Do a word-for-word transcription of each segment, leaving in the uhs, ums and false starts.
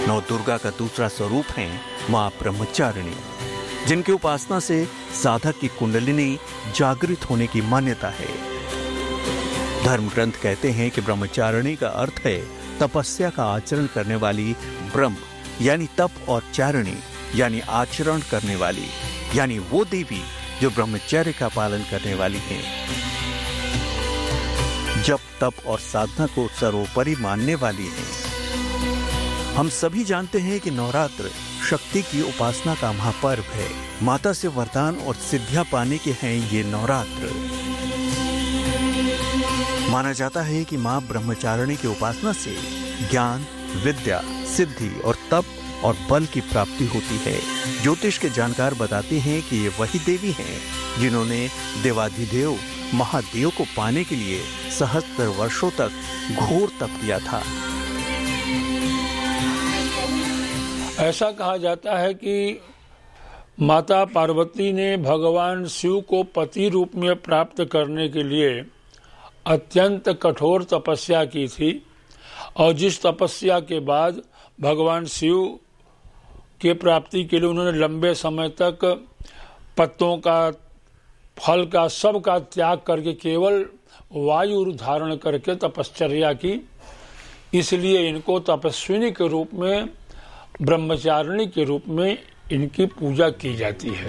नौ दुर्गा का दूसरा स्वरूप है मां ब्रह्मचारिणी, जिनकी उपासना से साधक की कुंडलिनी जागृत होने की मान्यता है। धर्म ग्रंथ कहते हैं कि ब्रह्मचारिणी का अर्थ है तपस्या का आचरण करने वाली ब्रह्म, यानी तप, और चारिणी यानी आचरण करने वाली, यानी वो देवी जो ब्रह्मचर्य का पालन करने वाली है। जप, तप और साधना को सर्वोपरि मानने वाली है। हम सभी जानते हैं कि नवरात्र शक्ति की उपासना का महापर्व है। माता से वरदान और सिद्धियां पाने के हैं ये नवरात्र। माना जाता है कि मां ब्रह्मचारिणी की उपासना से ज्ञान, विद्या, सिद्धि और तप और बल की प्राप्ति होती है। ज्योतिष के जानकार बताते हैं कि ये वही देवी हैं जिन्होंने देवाधिदेव महादेव को पाने के लिए सहस्त्र वर्षों तक घोर तप किया था। ऐसा कहा जाता है कि माता पार्वती ने भगवान शिव को पति रूप में प्राप्त करने के लिए अत्यंत कठोर तपस्या की थी, और जिस तपस्या के बाद भगवान शिव के प्राप्ति के लिए उन्होंने लंबे समय तक पत्तों का, फल का, सब का त्याग करके केवल वायु धारण करके तपश्चर्या की। इसलिए इनको तपस्विनी के रूप में, ब्रह्मचारिणी के रूप में इनकी पूजा की जाती है।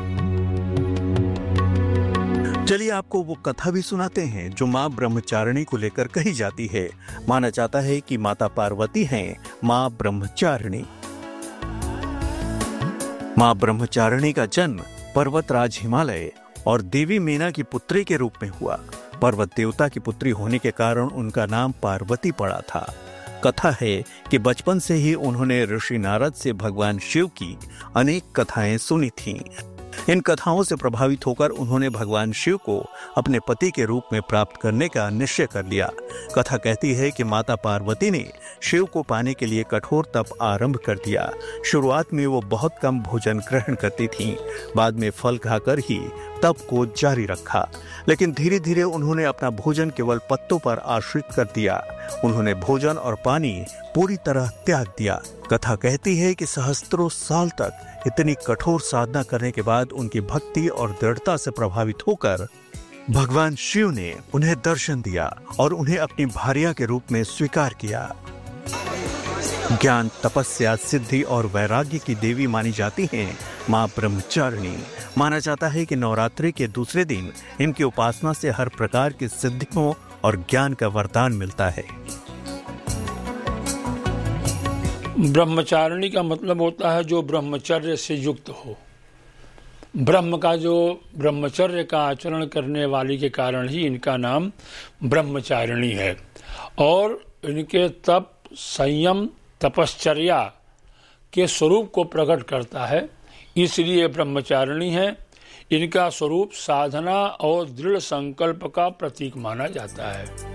चलिए आपको वो कथा भी सुनाते हैं जो मां ब्रह्मचारिणी को लेकर कही जाती है। माना जाता है कि माता पार्वती हैं मां ब्रह्मचारिणी। मां ब्रह्मचारिणी का जन्म पर्वतराज हिमालय और देवी मीना की पुत्री के रूप में हुआ। पर्वत देवता की पुत्री होने के कारण उनका नाम पार्वती पड़ा था। कथा है कि बचपन से ही उन्होंने ऋषि नारद से भगवान शिव की अनेक कथाएं सुनी थीं। इन कथाओं से प्रभावित होकर उन्होंने भगवान शिव को अपने पति के रूप में प्राप्त करने का निश्चय कर लिया। कथा कहती है कि माता पार्वती ने शिव को पाने के लिए कठोर तप आरंभ कर दिया। शुरुआत में वो बहुत कम भोजन ग्रहण करती थीं, बाद में फल खाकर ही तप को जारी रखा, लेकिन धीरे धीरे उन्होंने अपना भोजन केवल पत्तों पर आश्रित कर दिया। उन्होंने भोजन और पानी पूरी तरह त्याग दिया। कथा कहती है कि सहस्त्रों साल तक इतनी कठोर साधना करने के बाद उनकी भक्ति और दृढ़ता से प्रभावित होकर भगवान शिव ने उन्हें दर्शन दिया और उन्हें अपनी भार्या के रूप में स्वीकार किया। ज्ञान, तपस्या, सिद्धि और वैराग्य की देवी मानी जाती हैं मां ब्रह्मचारिणी। माना जाता है कि नवरात्रि के दूसरे दिन इनकी उपासना से हर प्रकार की सिद्धियों और ज्ञान का वरदान मिलता है। ब्रह्मचारिणी का मतलब होता है जो ब्रह्मचर्य से युक्त हो। ब्रह्म का जो ब्रह्मचर्य का आचरण करने वाली के कारण ही इनका नाम ब्रह्मचारिणी है। और इनके तप, संयम, तपश्चर्या के स्वरूप को प्रकट करता है, इसलिए ब्रह्मचारिणी है। इनका स्वरूप साधना और दृढ़ संकल्प का प्रतीक माना जाता है।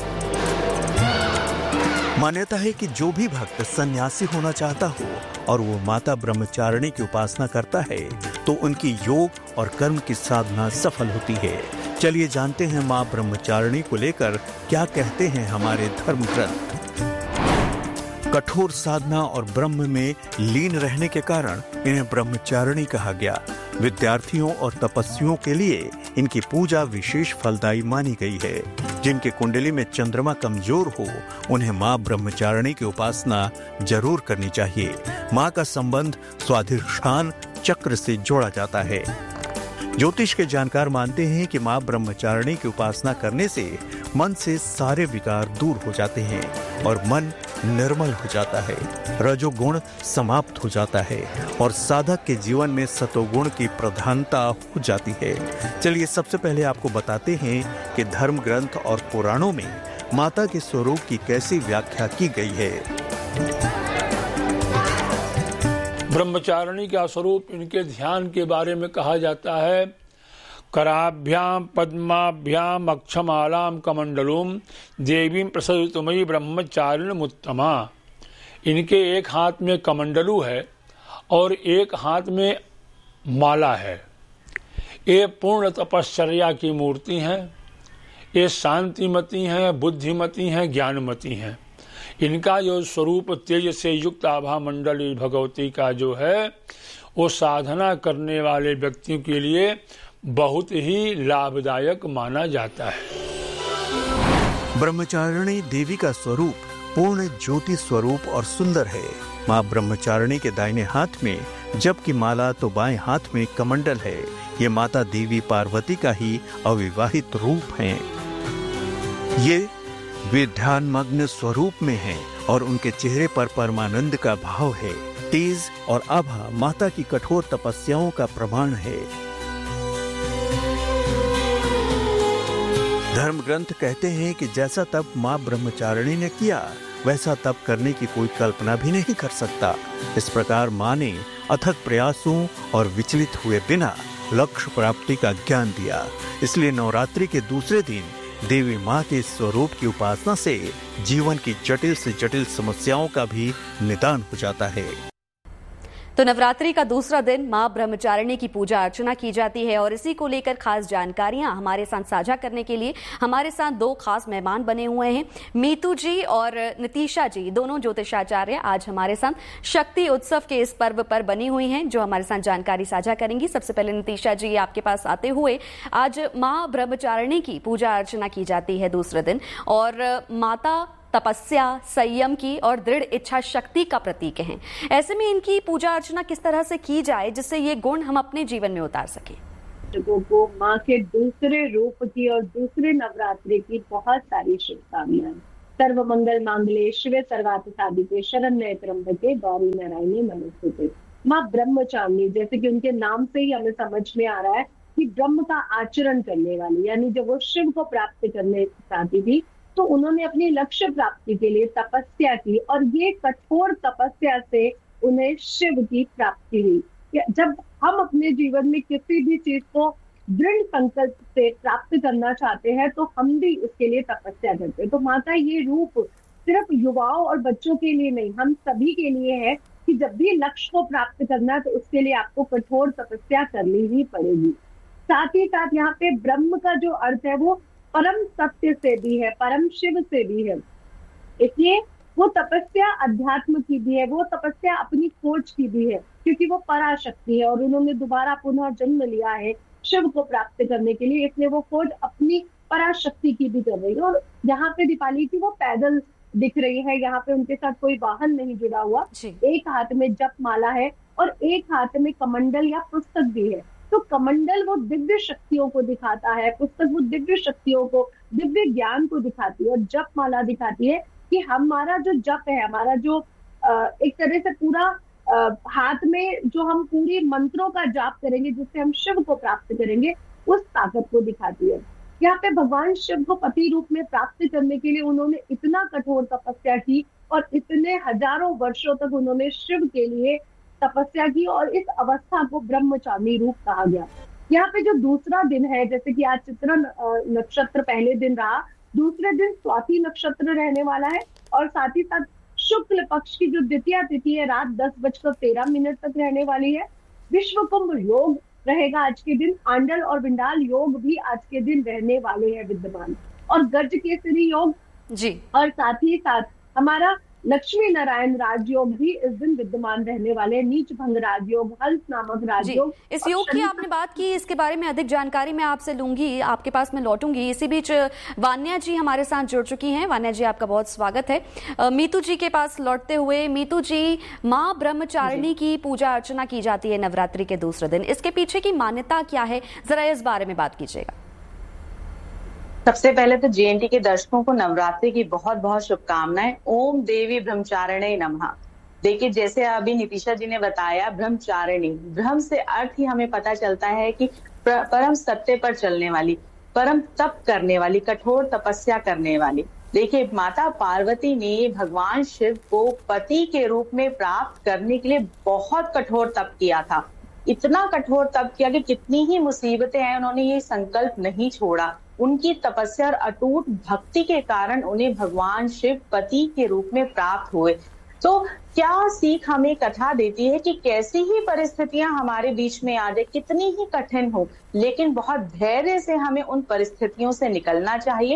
मान्यता है कि जो भी भक्त सन्यासी होना चाहता हो और वो माता ब्रह्मचारिणी की उपासना करता है तो उनकी योग और कर्म की साधना सफल होती है। चलिए जानते हैं मां ब्रह्मचारिणी को लेकर क्या कहते हैं हमारे धर्म ग्रंथ। कठोर साधना और ब्रह्म में लीन रहने के कारण इन्हें ब्रह्मचारिणी कहा गया। विद्यार्थियों और तपस्वियों के लिए इनकी पूजा विशेष फलदायी मानी गई है। जिनके कुंडली में चंद्रमा कमजोर हो उन्हें मां ब्रह्मचारिणी की उपासना जरूर करनी चाहिए। मां का संबंध स्वाधिष्ठान चक्र से जोड़ा जाता है। ज्योतिष के जानकार मानते हैं कि मां ब्रह्मचारिणी की उपासना करने से मन से सारे विकार दूर हो जाते हैं और मन निर्मल हो जाता है, रजोगुण समाप्त हो जाता है और साधक के जीवन में सतोगुण की प्रधानता हो जाती है। चलिए सबसे पहले आपको बताते हैं कि धर्म ग्रंथ और पुराणों में माता के स्वरूप की कैसी व्याख्या की गई है। ब्रह्मचारिणी का स्वरूप इनके ध्यान के बारे में कहा जाता है। कराभ्याम पद्माभ्याम अक्षमालाम कमंडलूम देवीं प्रसरितुमयी ब्रह्मचारिणमुत्तमा। इनके एक हाथ में कमंडलू है और एक हाथ में माला है। ये पूर्ण तपश्चर्या की मूर्ति हैं। ये शांतिमती हैं, बुद्धिमती हैं, ज्ञानमती हैं। इनका जो स्वरूप तेज से युक्त आभा मंडली भगवती का जो है वो साधना करने वाले व्यक्तियों के लिए बहुत ही लाभदायक माना जाता है। ब्रह्मचारिणी देवी का स्वरूप पूर्ण ज्योति स्वरूप और सुंदर है। माँ ब्रह्मचारिणी के दाहिने हाथ में जबकि माला तो बाएं हाथ में कमंडल है। ये माता देवी पार्वती का ही अविवाहित रूप हैं। ये वे ध्यानमग्न स्वरूप में हैं और उनके चेहरे पर परमानंद का भाव है। तेज और आभा माता की कठोर तपस्याओं का प्रमाण है। धर्म ग्रंथ कहते हैं कि जैसा तप माँ ब्रह्मचारिणी ने किया वैसा तप करने की कोई कल्पना भी नहीं कर सकता। इस प्रकार माँ ने अथक प्रयासों और विचलित हुए बिना लक्ष्य प्राप्ति का ज्ञान दिया। इसलिए नवरात्रि के दूसरे दिन देवी माँ के स्वरूप की उपासना से जीवन की जटिल से जटिल समस्याओं का भी निदान हो जाता है। तो नवरात्रि का दूसरा दिन मां ब्रह्मचारिणी की पूजा अर्चना की जाती है और इसी को लेकर खास जानकारियां हमारे साथ साझा करने के लिए हमारे साथ दो खास मेहमान बने हुए हैं। मीतू जी और नितिशा जी, दोनों ज्योतिषाचार्य आज हमारे साथ शक्ति उत्सव के इस पर्व पर बनी हुई हैं, जो हमारे साथ जानकारी साझा करेंगी। सबसे पहले नितिशा जी, आपके पास आते हुए, आज मां ब्रह्मचारिणी की पूजा अर्चना की जाती है दूसरे दिन और माता तपस्या, संयम की और दृढ़ इच्छा शक्ति का प्रतीक हैं। ऐसे में इनकी पूजा अर्चना किस तरह से की जाए जिससे ये गुण हम अपने जीवन में उतार सकें? लोगों को माँ के दूसरे रूप की और दूसरे नवरात्रि की बहुत सारी शुभकामनाएं। सर्व मंगल मांगल्ये शिवे सर्वार्थ साधिके शरण्ये त्र्यंबके गौरी नारायणी नमोस्तुते। माँ ब्रह्मचारिणी, जैसे कि उनके नाम से ही हमें समझ में आ रहा है कि ब्रह्म का आचरण करने वाली, यानी जब वो शिव को प्राप्त करने चाहती थी तो उन्होंने अपनी लक्ष्य प्राप्ति के लिए तपस्या की और ये कठोर तपस्या से उन्हें शिव की प्राप्ति हुई। जब हम अपने जीवन में किसी भी चीज को दृढ़ संकल्प से प्राप्त करना चाहते हैं तो हम भी उसके लिए तपस्या करते हैं। तो माता ये रूप सिर्फ युवाओं और बच्चों के लिए नहीं, हम सभी के लिए है कि जब भी लक्ष्य को प्राप्त करना है तो उसके लिए आपको कठोर तपस्या करनी ही पड़ेगी। साथ ही साथ यहाँ पे ब्रह्म का जो अर्थ है वो परम सत्य से भी है, परम शिव से भी है। इसलिए वो तपस्या अध्यात्म की भी है, वो तपस्या अपनी खोज की भी है, क्योंकि वो पराशक्ति है और उन्होंने दोबारा पुनः जन्म लिया है शिव को प्राप्त करने के लिए। इसलिए वो खोज अपनी पराशक्ति की भी कर रही है। और यहाँ पे दीपाली की वो पैदल दिख रही है, यहाँ पे उनके साथ कोई वाहन नहीं जुड़ा हुआ। एक हाथ में जप माला है और एक हाथ में कमंडल या पुस्तक भी है। तो कमंडल वो दिव्य शक्तियों को दिखाता है, पुस्तक वो दिव्य शक्तियों को, दिव्य ज्ञान को दिखाती है और जप माला दिखाती है कि हमारा जो जप है, हमारा जो एक तरह से पूरा हाथ में जो हम पूरी मंत्रों का जाप करेंगे जिससे हम शिव को प्राप्त करेंगे, उस ताकत को दिखाती है। यहाँ पे भगवान शिव को पति रूप में प्राप्त करने के लिए उन्होंने इतना कठोर तपस्या की और इतने हजारों वर्षों तक उन्होंने शिव के लिए तपस्या की और इस अवस्था को ब्रह्मचारिणी रूप कहा गया। यहाँ पे जो दूसरा दिन है, जैसे कि आज चित्रा नक्षत्र पहले दिन रहा, दूसरे दिन स्वाति नक्षत्र रहने वाला है और साथ ही साथ शुक्ल पक्ष की जो द्वितीय तिथि है रात दस बजकर तेरह मिनट तक रहने वाली है। विश्व कुंभ योग रहेगा आज के दिन, आंडल और विंडाल योग भी आज के दिन रहने वाले हैं विद्यमान, और गर्ज केसरी योग जी, और साथ ही साथ हमारा लक्ष्मी नारायण राजयोग भी इस दिन विद्यमान रहने वाले हैं। नीच भंग राजयोग, हंस नामक राजयोग। इस योग की आपने बात की, इसके बारे में अधिक जानकारी मैं आपसे लूंगी, आपके पास मैं लौटूंगी। इसी बीच वान्या जी हमारे साथ जुड़ चुकी हैं। वान्या जी, आपका बहुत स्वागत है। मीतू जी के पास लौटते हुए, मीतू जी, माँ ब्रह्मचारिणी की पूजा अर्चना की जाती है नवरात्रि के दूसरे दिन, इसके पीछे की मान्यता क्या है, जरा इस बारे में बात कीजिएगा। सबसे पहले तो जेएनटी के दर्शकों को नवरात्रि की बहुत बहुत शुभकामनाएं। ओम देवी ब्रह्मचारिणी नमः। देखिए, जैसे अभी नितिशा जी ने बताया, ब्रह्मचारिणी, ब्रह्म से अर्थ ही हमें पता चलता है कि परम सत्य पर चलने वाली, परम तप करने वाली, कठोर तपस्या करने वाली। देखिए, माता पार्वती ने भगवान शिव को पति के रूप में प्राप्त करने के लिए बहुत कठोर तप किया था। इतना कठोर तप किया कि कितनी ही मुसीबतें हैं, उन्होंने ये संकल्प नहीं छोड़ा। उनकी तपस्या और अटूट भक्ति के कारण उन्हें भगवान शिव पति के रूप में प्राप्त हुए। तो क्या सीख हमें कथा देती है कि कैसी ही परिस्थितियां हमारे बीच में आ जाए, कितनी ही कठिन हो, लेकिन बहुत धैर्य से हमें उन परिस्थितियों से निकलना चाहिए।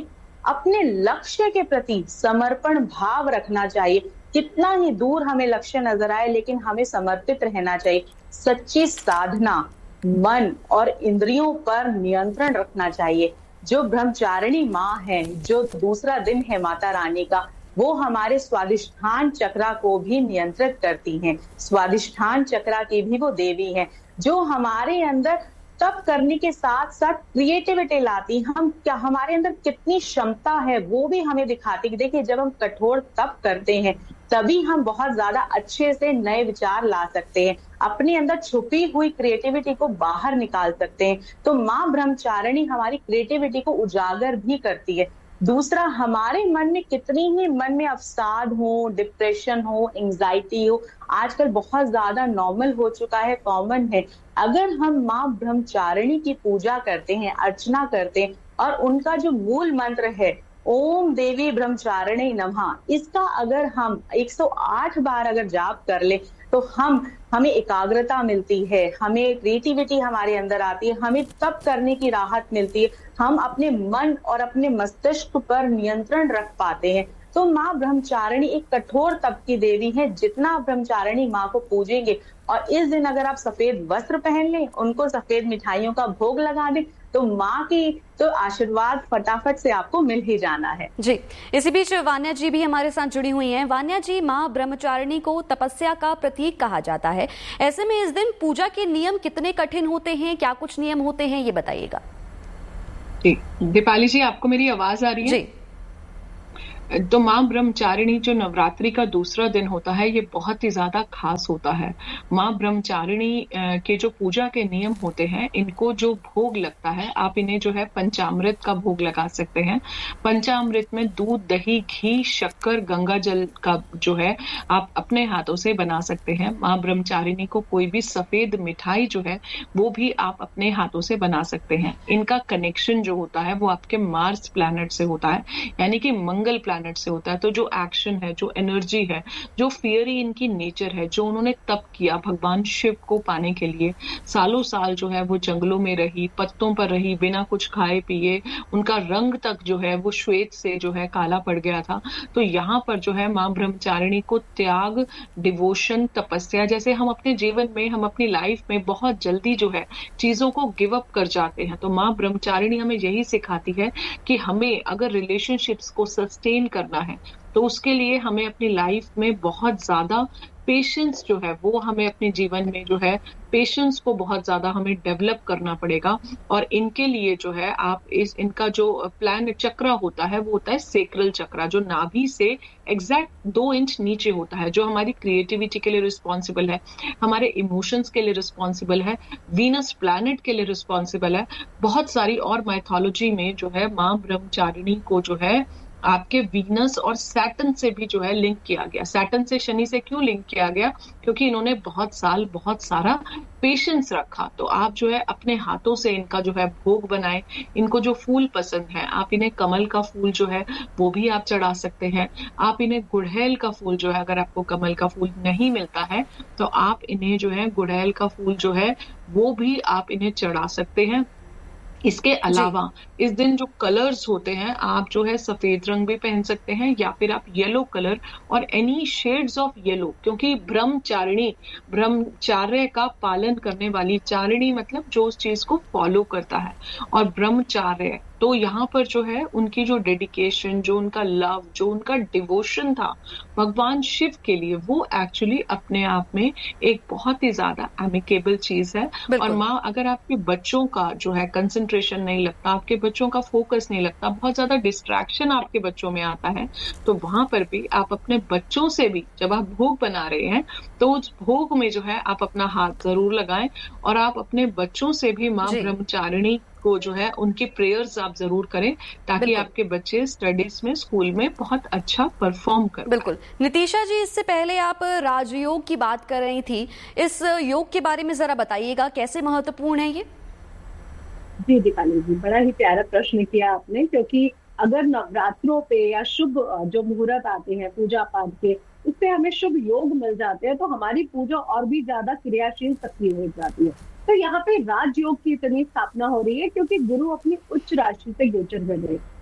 अपने लक्ष्य के प्रति समर्पण भाव रखना चाहिए। कितना ही दूर हमें लक्ष्य नजर आए, लेकिन हमें समर्पित रहना चाहिए। सच्ची साधना, मन और इंद्रियों पर नियंत्रण रखना चाहिए। जो ब्रह्मचारिणी माँ है, जो दूसरा दिन है माता रानी का, वो हमारे स्वादिष्ठान चक्रा को भी नियंत्रित करती हैं। स्वादिष्ठान चक्रा की भी वो देवी है, जो हमारे अंदर तप करने के साथ साथ क्रिएटिविटी लाती। हम क्या, हमारे अंदर कितनी क्षमता है वो भी हमें दिखाती। देखिए, जब हम कठोर तप करते हैं तभी हम बहुत ज्यादा अच्छे से नए विचार ला सकते हैं, अपने अंदर छुपी हुई क्रिएटिविटी को बाहर निकाल सकते हैं। तो माँ ब्रह्मचारिणी हमारी क्रिएटिविटी को उजागर भी करती है। दूसरा, हमारे मन में कितनी ही मन में अवसाद हो, डिप्रेशन हो, एंजाइटी हो, आजकल बहुत ज्यादा नॉर्मल हो चुका है, कॉमन है। अगर हम माँ ब्रह्मचारिणी की पूजा करते हैं, अर्चना करते हैं, और उनका जो मूल मंत्र है ओम देवी ब्रह्मचारिणी नमः, इसका अगर हम एक सौ आठ बार अगर जाप कर ले तो हम हमें एकाग्रता मिलती है, हमें क्रिएटिविटी हमारे अंदर आती है, हमें तप करने की राहत मिलती है, हम अपने मन और अपने मस्तिष्क पर नियंत्रण रख पाते हैं। तो माँ ब्रह्मचारिणी एक कठोर तप की देवी है। जितना आप ब्रह्मचारिणी माँ को पूजेंगे, और इस दिन अगर आप सफेद वस्त्र पहन लें, उनको सफेद मिठाइयों का भोग लगा दें, तो माँ की तो आशीर्वाद फटाफट से आपको मिल ही जाना है। जी, इसी बीच वान्या जी भी हमारे साथ जुड़ी हुई हैं। वान्या जी, माँ ब्रह्मचारिणी को तपस्या का प्रतीक कहा जाता है, ऐसे में इस दिन पूजा के नियम कितने कठिन होते हैं, क्या कुछ नियम होते हैं, ये बताइएगा। जी, दीपाली जी, आपको मेरी आवाज आ रही है? जी। तो माँ ब्रह्मचारिणी जो नवरात्रि का दूसरा दिन होता है, ये बहुत ही ज्यादा खास होता है। माँ ब्रह्मचारिणी के जो पूजा के नियम होते हैं, इनको जो भोग लगता है, आप इन्हें जो है पंचामृत का भोग लगा सकते हैं। पंचामृत में दूध, दही, घी, शक्कर, गंगा जल का जो है आप अपने हाथों से बना सकते हैं। माँ ब्रह्मचारिणी को कोई भी सफेद मिठाई जो है वो भी आप अपने हाथों से बना सकते हैं। इनका कनेक्शन जो होता है वो आपके मार्स प्लैनेट से होता है, यानी कि मंगल प्लैनेट से होता है। तो जो एक्शन है, जो एनर्जी है, जो फियरी इनकी नेचर है, जो उन्होंने तप किया भगवान शिव को पाने के लिए, सालों साल जो है वो जंगलों में रही, पत्तों पर रही, बिना कुछ खाए पिए, उनका रंग तक जो है वो श्वेत से जो है काला पड़ गया था। तो यहाँ पर जो है माँ ब्रह्मचारिणी को त्याग, डिवोशन, तपस्या, जैसे हम अपने जीवन में, हम अपनी लाइफ में बहुत जल्दी जो है चीजों को गिव अप कर जाते हैं, तो माँ ब्रह्मचारिणी हमें यही सिखाती है कि हमें अगर रिलेशनशिप्स को सस्टेन करना है तो उसके लिए हमें अपनी लाइफ में बहुत ज्यादा पेशेंस जो है वो हमें अपने जीवन में जो है पेशेंस को बहुत ज्यादा हमें डेवलप करना पड़ेगा। और इनके लिए जो है आप इस इनका जो प्लान चक्र होता है वो होता है सेक्रल चक्र, जो नाभि से एग्जैक्ट दो इंच नीचे होता है, जो हमारी क्रिएटिविटी के लिए रिस्पॉन्सिबल है, हमारे इमोशंस के लिए रिस्पॉन्सिबल है, वीनस प्लैनेट के लिए रिस्पॉन्सिबल है। बहुत सारी और माइथोलॉजी में जो है माँ ब्रह्मचारिणी को जो है आपके वीनस और सैटर्न से भी जो है लिंक किया गया। सैटर्न से शनि से क्यों लिंक किया गया? क्योंकि इन्होंने बहुत साल बहुत सारा पेशेंस रखा। तो आप जो है अपने हाथों से इनका जो है भोग बनाएं। इनको जो फूल पसंद है, आप इन्हें कमल का फूल जो है वो भी आप चढ़ा सकते हैं। आप इन्हें गुड़हल का फूल जो है, अगर आपको कमल का फूल नहीं मिलता है तो आप इन्हें जो है गुड़हल का फूल जो है वो भी आप इन्हें चढ़ा सकते हैं। इसके अलावा इस दिन जो कलर्स होते हैं, आप जो है सफेद रंग भी पहन सकते हैं या फिर आप येलो कलर और एनी शेड्स ऑफ येलो, क्योंकि ब्रह्मचारिणी ब्रह्मचार्य का पालन करने वाली, चारिणी मतलब जो उस चीज को फॉलो करता है, और ब्रह्मचार्य तो यहाँ पर जो है उनकी जो डेडिकेशन, जो उनका लव, जो उनका डिवोशन था भगवान शिव के लिए, वो एक्चुअली अपने आप में एक बहुत ही ज्यादा एमिकेबल चीज है। और माँ, अगर आपके बच्चों का जो है कंसंट्रेशन नहीं लगता, आपके बच्चों का फोकस नहीं लगता, बहुत ज्यादा डिस्ट्रैक्शन आपके बच्चों में आता है, तो वहां पर भी आप अपने बच्चों से भी जब आप भोग बना रहे हैं तो उस भोग में जो है आप अपना हाथ जरूर लगाएं, और आप अपने बच्चों से भी माँ ब्रह्मचारिणी को जो है उनके प्रेयर्स आप जरूर करें, ताकि आपके बच्चे स्टडीज में, स्कूल में बहुत अच्छा परफॉर्म करें। बिल्कुल। नितिशा जी, इससे पहले आप राजयोग की बात कर रही थी, इस योग के बारे में जरा बताइएगा, कैसे महत्वपूर्ण है ये? जी दीपाली जी, बड़ा ही प्यारा प्रश्न किया आपने, क्योंकि अगर नवरात्रों पे या शुभ जो मुहूर्त आते हैं पूजा पाठ के, उससे हमें शुभ योग मिल जाते हैं, तो हमारी पूजा और भी ज्यादा क्रियाशील सक्रिय हो जाती है। तो यहाँ पे राजयोग की इतनी स्थापना हो रही है क्योंकि गुरु अपनी उच्च राशि से गोचर कर रहे हैं।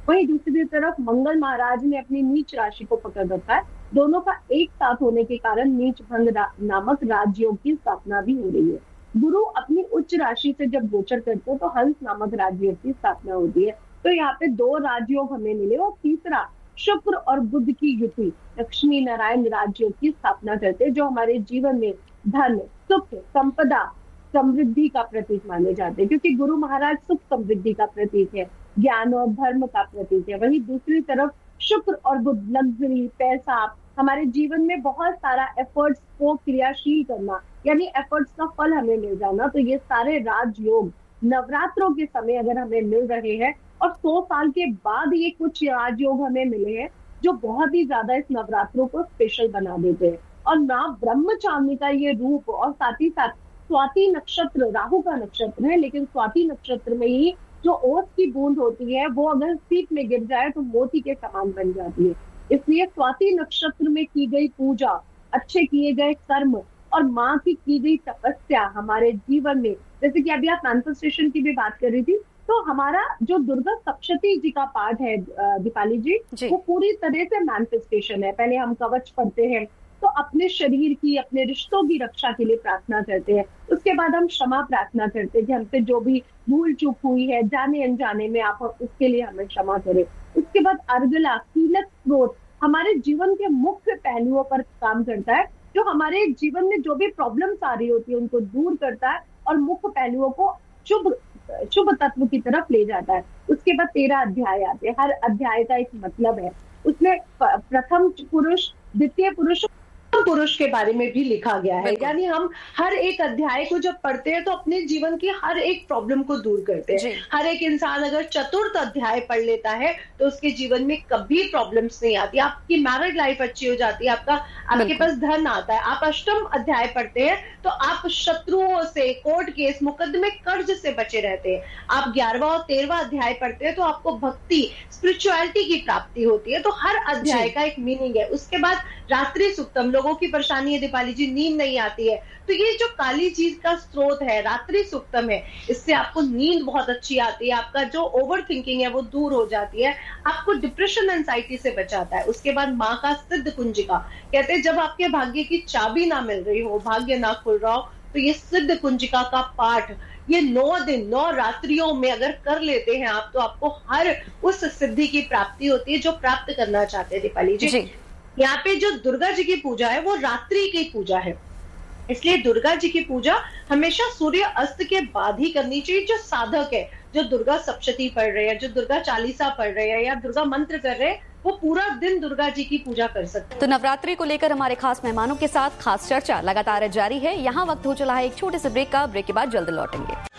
वहीं दूसरी तरफ मंगल महाराज ने अपनी नीच राशि को पकड़ रखा है। दोनों का एक साथ होने के कारण नीच भंग नामक राजयोग की स्थापना भी हो रही है। गुरु अपनी उच्च राशि से जब गोचर करते हैं तो हंस नामक राजयोग की स्थापना होती है। तो यहाँ पे दो राजयोग हमें मिले और तीसरा शुक्र और बुध की युति लक्ष्मी नारायण राजयोग की स्थापना करते हैं, जो हमारे जीवन में धन, सुख, संपदा, समृद्धि का प्रतीक माने जाते हैं, क्योंकि गुरु महाराज सुख समृद्धि का प्रतीक है, ज्ञान और धर्म का प्रतीक है। वहीं दूसरी तरफ शुक्र और बुध लग्जरी, पैसा, हमारे जीवन में बहुत सारा एफर्ट्स को क्रियाशील करना, यानी एफर्ट्स का फल हमें मिल जाना। तो ये सारे राजयोग नवरात्रों के समय अगर हमें मिल रहे हैं और सौ साल के बाद ये कुछ राजयोग हमें मिले हैं जो बहुत ही ज्यादा इस नवरात्रों को स्पेशल बना देते हैं। और मां ब्रह्मचारिणी का ये रूप और साथ ही साथ स्वाति नक्षत्र राहु का नक्षत्र है, लेकिन स्वाति नक्षत्र में ही जो ओस की बूंद होती है वो अगर सीप में गिर जाए तो मोती के समान बन जाती है। इसलिए स्वाति नक्षत्र में की गई पूजा, अच्छे किए गए कर्म और माँ की की गई तपस्या हमारे जीवन में, जैसे कि अभी आप मैनिफेस्टेशन की भी बात कर रही थी, तो हमारा जो दुर्गा सप्तशती जी का पाठ है दीपाली जी, जी वो पूरी तरह से मैनिफेस्टेशन है। पहले हम कवच पढ़ते हैं तो अपने शरीर की, अपने रिश्तों की रक्षा के लिए प्रार्थना करते हैं। उसके बाद हम क्षमा प्रार्थना करते हैं कि हमसे जो भी भूल चूक हुई है जाने अनजाने में, आप उसके लिए हमें क्षमा करें। उसके बाद अर्गला कीलक स्रोत हमारे जीवन के मुख्य पहलुओं पर काम करता है, जो हमारे जीवन में जो भी प्रॉब्लम्स आ रही होती है उनको दूर करता है और मुख्य पहलुओं को शुभ शुभ तत्व की तरफ ले जाता है। उसके बाद तेरह अध्याय आते हैं, हर अध्याय का एक मतलब है। उसमें प्रथम पुरुष, द्वितीय पुरुष, पुरुष के बारे में भी लिखा गया है। यानी हम हर एक अध्याय को जब पढ़ते हैं तो अपने जीवन की हर एक प्रॉब्लम को दूर करते हैं। हर एक इंसान अगर चतुर्थ अध्याय पढ़ लेता है तो उसके जीवन में कभी प्रॉब्लम्स नहीं आती, आपकी मैरिड लाइफ अच्छी हो जाती है, आपका आपके पास धन आता है। आप अष्टम अध्याय पढ़ते हैं तो आप शत्रुओं से, कोर्ट केस, मुकदमे, कर्ज से बचे रहते हैं। आप ग्यारहवां और तेरहवां अध्याय पढ़ते हैं तो आपको भक्ति, स्पिरिचुअलिटी की प्राप्ति होती है। तो हर अध्याय का एक मीनिंग है। उसके बाद रात्रि सुक्तम, लोगों की परेशानी है दीपाली जी, नींद नहीं आती है, तो ये जो काली चीज का स्रोत है रात्रि सुक्तम है, इससे आपको नींद बहुत अच्छी आती है, आपका जो ओवर थिंकिंग है वो दूर हो जाती है, आपको डिप्रेशन, एंजाइटी से बचाता है। उसके बाद माँ का सिद्ध कुंजिका, कहते हैं जब आपके भाग्य की चाबी ना मिल रही हो, भाग्य ना खुल रहा हो, तो ये सिद्ध कुंजिका का पाठ ये नौ दिन नौ रात्रियों में अगर कर लेते हैं आप, तो आपको हर उस सिद्धि की प्राप्ति होती है जो प्राप्त करना चाहते हैं दीपाली जी, जी। यहाँ पे जो दुर्गा जी की पूजा है वो रात्रि की पूजा है, इसलिए दुर्गा जी की पूजा हमेशा सूर्य अस्त के बाद ही करनी चाहिए। जो साधक है, जो दुर्गा सप्तशती पढ़ रहे हैं, जो दुर्गा चालीसा पढ़ रहे हैं या दुर्गा मंत्र कर रहे हैं, वो पूरा दिन दुर्गा जी की पूजा कर सकते हैं। तो नवरात्रि को लेकर हमारे खास मेहमानों के साथ खास चर्चा लगातार जारी है। यहाँ वक्त हो चला है एक छोटे से ब्रेक का। ब्रेक के बाद जल्द लौटेंगे।